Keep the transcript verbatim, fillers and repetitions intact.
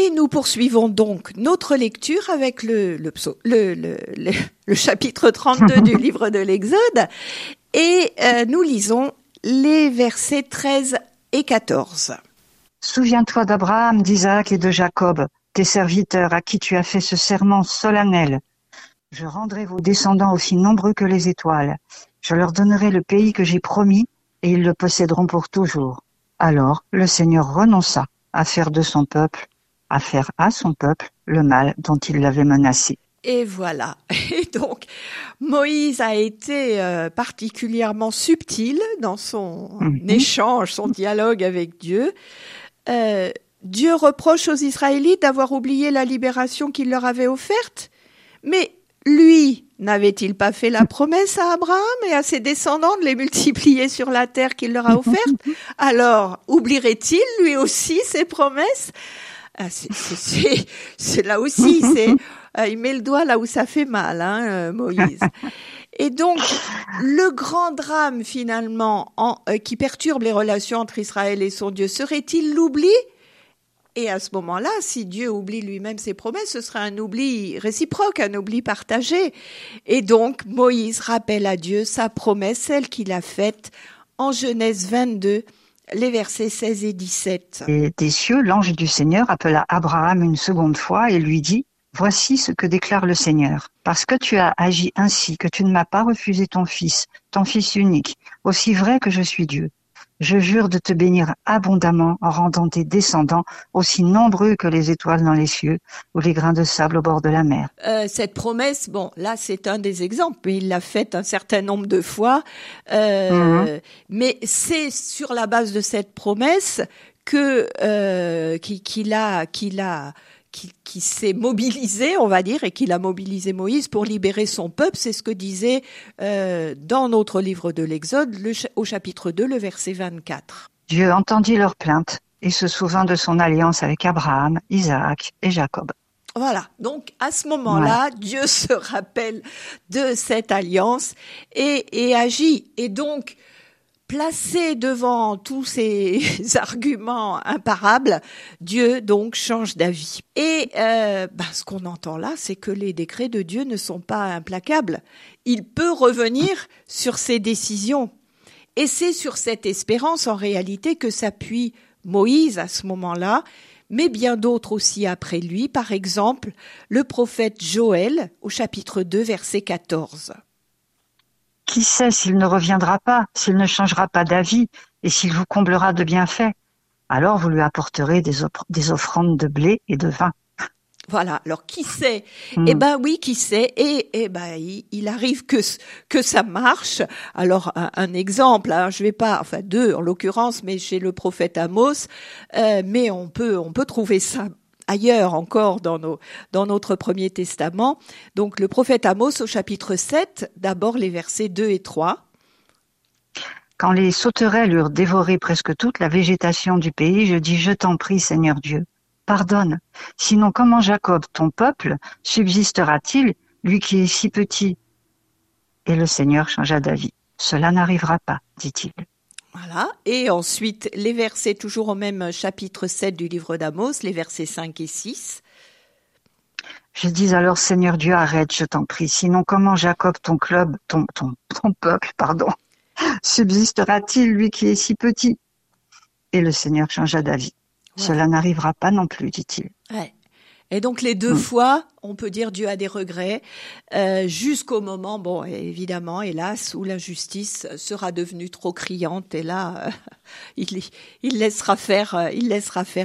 Et nous poursuivons donc notre lecture avec le, le, le, le, le, le chapitre trente-deux du livre de l'Exode. Et euh, nous lisons les versets treize et quatorze. Souviens-toi d'Abraham, d'Isaac et de Jacob, tes serviteurs à qui tu as fait ce serment solennel. Je rendrai vos descendants aussi nombreux que les étoiles. Je leur donnerai le pays que j'ai promis et ils le posséderont pour toujours. Alors le Seigneur renonça à faire de son peuple, à faire à son peuple le mal dont il l'avait menacé. Et voilà. Et donc, Moïse a été euh, particulièrement subtil dans son mm-hmm. échange, son dialogue avec Dieu. Euh, Dieu reproche aux Israélites d'avoir oublié la libération qu'il leur avait offerte. Mais lui, n'avait-il pas fait la promesse à Abraham et à ses descendants de les multiplier sur la terre qu'il leur a offerte? Alors, oublierait-il lui aussi ses promesses? Ah, c'est, c'est, c'est, c'est là aussi, c'est, euh, il met le doigt là où ça fait mal, hein, euh, Moïse. Et donc, le grand drame finalement en, euh, qui perturbe les relations entre Israël et son Dieu, serait-il l'oubli? Et à ce moment-là, si Dieu oublie lui-même ses promesses, ce serait un oubli réciproque, un oubli partagé. Et donc, Moïse rappelle à Dieu sa promesse, celle qu'il a faite en Genèse vingt-deux, les versets seize et dix-sept. Et des cieux, l'ange du Seigneur appela Abraham une seconde fois et lui dit « Voici ce que déclare le Seigneur. Parce que tu as agi ainsi, que tu ne m'as pas refusé ton fils, ton fils unique, aussi vrai que je suis Dieu. Je jure de te bénir abondamment en rendant tes descendants aussi nombreux que les étoiles dans les cieux ou les grains de sable au bord de la mer. » Euh, cette promesse, bon, là c'est un des exemples, mais il l'a faite un certain nombre de fois. Euh, mmh. Mais c'est sur la base de cette promesse que euh, qu'il a, qu'il a, qui, qui s'est mobilisé, on va dire, et qu'il a mobilisé Moïse pour libérer son peuple. C'est ce que disait euh, dans notre livre de l'Exode, le, au chapitre deux, le verset vingt-quatre. Dieu entendit leurs plaintes et se souvint de son alliance avec Abraham, Isaac et Jacob. Voilà, donc à ce moment-là, ouais. Dieu se rappelle de cette alliance et, et agit. Et donc, placé devant tous ces arguments imparables, Dieu donc change d'avis. Et euh, ben, ce qu'on entend là, c'est que les décrets de Dieu ne sont pas implacables. Il peut revenir sur ses décisions. Et c'est sur cette espérance, en réalité, que s'appuie Moïse à ce moment-là, mais bien d'autres aussi après lui. Par exemple, le prophète Joël, au chapitre deux, verset quatorze. Qui sait s'il ne reviendra pas, s'il ne changera pas d'avis et s'il vous comblera de bienfaits? Alors vous lui apporterez des, op- des offrandes de blé et de vin. Voilà, alors qui sait? Mm. Eh ben oui, qui sait? Et eh ben il, il arrive que que ça marche. Alors un, un exemple, hein, je vais pas, enfin deux en l'occurrence, mais chez le prophète Amos, euh, mais on peut on peut trouver ça ailleurs encore dans nos dans notre Premier Testament. Donc le prophète Amos au chapitre sept, d'abord les versets deux et trois. Quand les sauterelles eurent dévoré presque toute la végétation du pays, je dis, je t'en prie, Seigneur Dieu, pardonne. Sinon, comment Jacob, ton peuple, subsistera-t-il, lui qui est si petit? Et le Seigneur changea d'avis. Cela n'arrivera pas, dit-il. Voilà. Et ensuite, les versets, toujours au même chapitre sept du livre d'Amos, les versets cinq et six. Je dis alors, Seigneur Dieu, arrête, je t'en prie. Sinon, comment Jacob, ton club, ton, ton, ton peuple, pardon, subsistera-t-il, lui qui est si petit? Et le Seigneur changea d'avis. Ouais. Cela n'arrivera pas non plus, dit-il. Ouais. Et donc les deux mmh. fois, on peut dire Dieu a des regrets, euh, jusqu'au moment, bon, évidemment, hélas, où l'injustice sera devenue trop criante. Et là, euh, il, il laissera faire, il laissera faire